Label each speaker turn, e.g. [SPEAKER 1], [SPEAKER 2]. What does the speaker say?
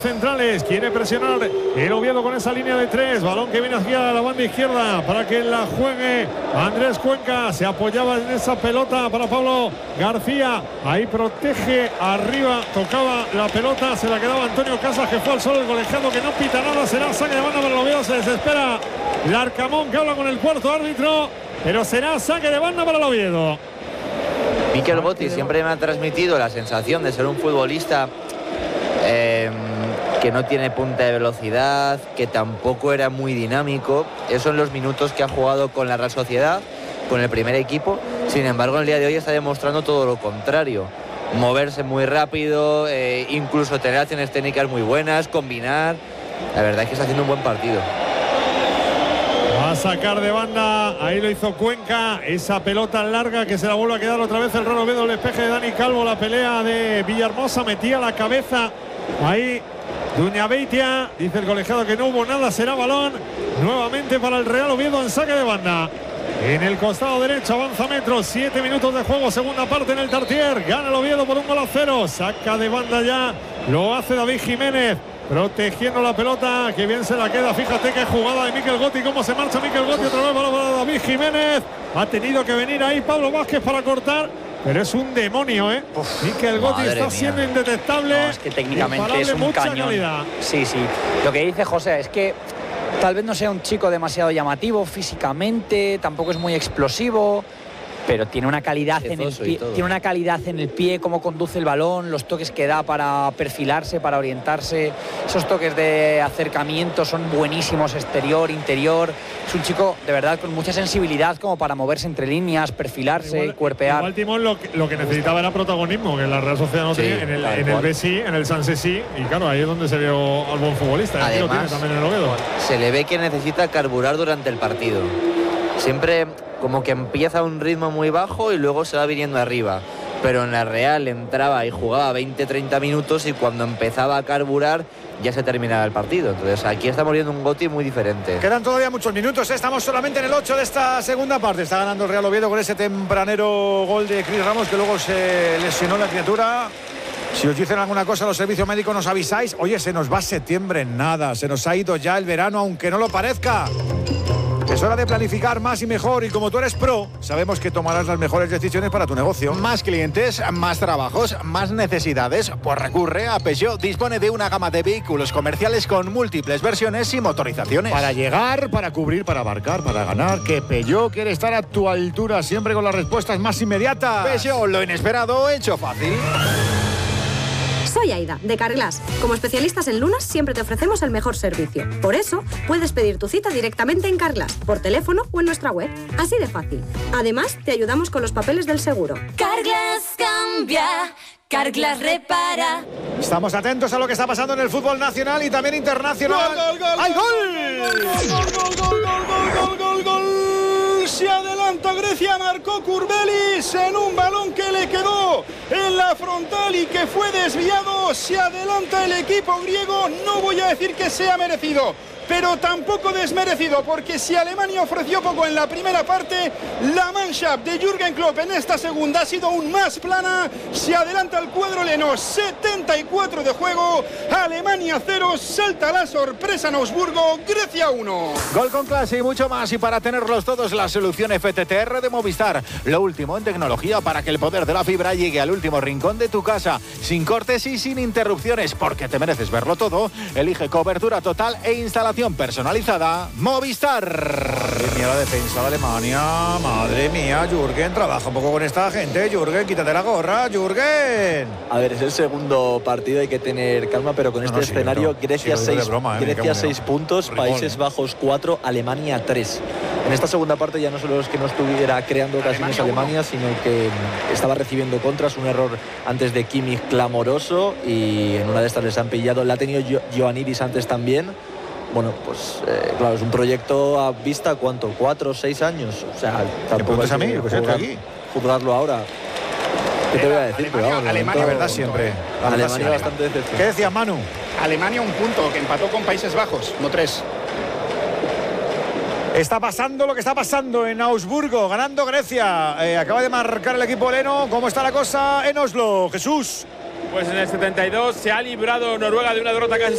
[SPEAKER 1] Centrales, quiere presionar el Oviedo con esa línea de 3, balón que viene hacia la banda izquierda para que la juegue Andrés Cuenca, se apoyaba en esa pelota para Pablo García, ahí protege arriba, tocaba la pelota, se la quedaba Antonio Casas, que fue al solo, el colegiado que no pita nada, será saque de banda para el Oviedo, se desespera Larcamón que habla con el cuarto árbitro, pero será saque de banda para el Oviedo.
[SPEAKER 2] Mikel Gotti siempre me ha transmitido la sensación de ser un futbolista que no tiene punta de velocidad, que tampoco era muy dinámico. Eso en los minutos que ha jugado con la Real Sociedad, con el primer equipo. Sin embargo, en el día de hoy está demostrando todo lo contrario. Moverse muy rápido, incluso tener acciones técnicas muy buenas, combinar. La verdad es que está haciendo un buen partido.
[SPEAKER 1] Va a sacar de banda, ahí lo hizo Cuenca, esa pelota larga que se la vuelve a quedar otra vez el Real Oviedo, el despeje de Dani Calvo, la pelea de Villahermosa, metía la cabeza ahí Duñabeitia, dice el colegiado que no hubo nada, será balón nuevamente para el Real Oviedo en saque de banda. En el costado derecho avanza metros, 7 minutos de juego, segunda parte en el Tartier, gana el Oviedo por 1-0, saca de banda ya, lo hace David Jiménez, protegiendo la pelota, que bien se la queda, fíjate qué jugada de Mikel Gotti, cómo se marcha Mikel Gotti, otra vez para David Jiménez, ha tenido que venir ahí Pablo Vázquez para cortar, pero es un demonio, Mikel Gotti está siendo indetectable.
[SPEAKER 3] No, es que técnicamente es un cañón. Calidad. Sí, sí. Lo que dice José es que tal vez no sea un chico demasiado llamativo físicamente, tampoco es muy explosivo, pero tiene una calidad en el pie, tiene una calidad en el pie, cómo conduce el balón, los toques que da para perfilarse, para orientarse, esos toques de acercamiento son buenísimos, exterior, interior. Es un chico de verdad con mucha sensibilidad como para moverse entre líneas, perfilarse, cuerpear.
[SPEAKER 1] Igual Timón lo que necesitaba era protagonismo, que la Real Sociedad no tenía, en el BSI, en el Sanssouci, y claro, ahí es donde se vio al buen futbolista.
[SPEAKER 2] Además,
[SPEAKER 1] lo tiene también en el Oviedo.
[SPEAKER 2] Se le ve que necesita carburar durante el partido. Siempre como que empieza a un ritmo muy bajo y luego se va viniendo arriba. Pero en la Real entraba y jugaba 20-30 minutos y cuando empezaba a carburar ya se terminaba el partido. Entonces aquí estamos viendo un Gotti muy diferente.
[SPEAKER 4] Quedan todavía muchos minutos, estamos solamente en el 8 de esta segunda parte. Está ganando el Real Oviedo con ese tempranero gol de Cris Ramos, que luego se lesionó la criatura. Si os dicen alguna cosa los servicios médicos nos avisáis. Oye, se nos va septiembre en nada, se nos ha ido ya el verano, aunque no lo parezca. Es hora de planificar más y mejor, y como tú eres pro, sabemos que tomarás las mejores decisiones para tu negocio.
[SPEAKER 5] Más clientes, más trabajos, más necesidades. Pues recurre a Peugeot. Dispone de una gama de vehículos comerciales con múltiples versiones y motorizaciones.
[SPEAKER 4] Para llegar, para cubrir, para abarcar, para ganar, que Peugeot quiere estar a tu altura, siempre con las respuestas más inmediatas.
[SPEAKER 5] Peugeot, lo inesperado hecho fácil.
[SPEAKER 6] Soy Aida, de Carglass. Como especialistas en lunas, siempre te ofrecemos el mejor servicio. Por eso, puedes pedir tu cita directamente en Carglass, por teléfono o en nuestra web. Así de fácil. Además, te ayudamos con los papeles del seguro.
[SPEAKER 7] Carglass cambia, Carglass repara.
[SPEAKER 4] Estamos atentos a lo que está pasando en el fútbol nacional y también internacional. ¡Hay gol!
[SPEAKER 8] ¡Gol! Se adelanta Grecia, marcó Kurbelis en un balón que le quedó en la frontal y que fue desviado. Se adelanta el equipo griego, no voy a decir que sea merecido, pero tampoco desmerecido, porque si Alemania ofreció poco en la primera parte, la Mannschaft de Jürgen Klopp en esta segunda ha sido aún más plana. Se adelanta el cuadro leno, 74 de juego, Alemania 0, salta la sorpresa en Augsburgo, Grecia 1.
[SPEAKER 5] Gol con clase y mucho más, y para tenerlos todos, la solución FTTR de Movistar. Lo último en tecnología para que el poder de la fibra llegue al último rincón de tu casa, sin cortes y sin interrupciones, porque te mereces verlo todo. Elige cobertura total e instalación personalizada Movistar.
[SPEAKER 4] Madre mía, la defensa de Alemania. Madre mía, Jürgen, trabaja un poco con esta gente. Jürgen, quítate la gorra, Jürgen.
[SPEAKER 9] A ver, es el segundo partido, hay que tener calma, pero con este escenario, Grecia 6 puntos, Rigol, Países Bajos 4, Alemania 3. En esta segunda parte ya no solo es que no estuviera creando ocasiones Alemania, sino que estaba recibiendo contras, un error antes de Kimmich clamoroso, y en una de estas les han pillado. La ha tenido Ioannidis antes también. Bueno, pues claro, es un proyecto a vista, ¿cuánto? 4 o 6 años. O sea, tampoco es
[SPEAKER 4] a mí,
[SPEAKER 9] juzgarlo ahora. ¿Qué te voy a decir? Pero vamos,
[SPEAKER 4] Alemania, verdad, siempre.
[SPEAKER 9] Alemania bastante decepción.
[SPEAKER 4] ¿Qué decías, Manu?
[SPEAKER 8] Alemania 1 punto, que empató con Países Bajos, no 3.
[SPEAKER 4] Está pasando lo que está pasando en Augsburgo, ganando Grecia. Acaba de marcar el equipo leno. ¿Cómo está la cosa en Oslo, Jesús?
[SPEAKER 10] Pues en el 72 se ha librado Noruega de una derrota casi